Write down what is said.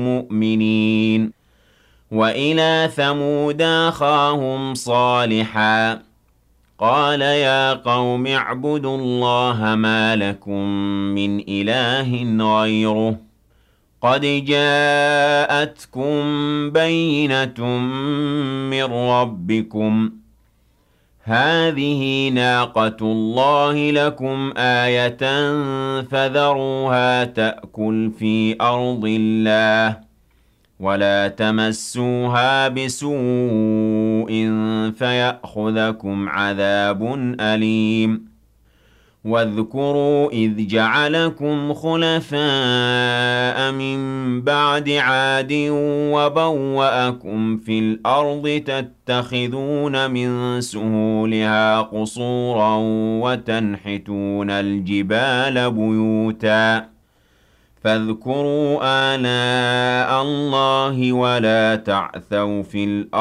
مُؤْمِنِينَ وَإِلَىٰ ثَمُودَ أَخَاهُمْ صَالِحًا قَالَ يَا قَوْمِ اعْبُدُوا اللَّهَ مَا لَكُم مِّنْ إِلَٰهٍ غَيْرُهُ قَدْ جَاءَتْكُم بَيِّنَةٌ مِّن رَّبِّكُمْ ۖ هَٰذِهِ نَاقَةُ اللَّهِ لَكُمْ آيَةً فَذَرُوهَا تَأْكُلْ فِي أَرْضِ اللَّهِ وَلَا تَمَسُّوهَا بِسُوءٍ فَيَأْخُذَكُمْ عَذَابٌ أَلِيمٌ وَاذْكُرُوا إِذْ جَعَلَكُمْ خُلَفَاءَ مِن بَعْدِ عَادٍ وَبَوَّأَكُمْ فِي الْأَرْضِ تَتَّخِذُونَ مِن سُهُولِهَا قُصُورًا وَتَنْحِتُونَ الْجِبَالَ بُيُوتًا فاذكروا آلاء الله ولا تعثوا في الأرض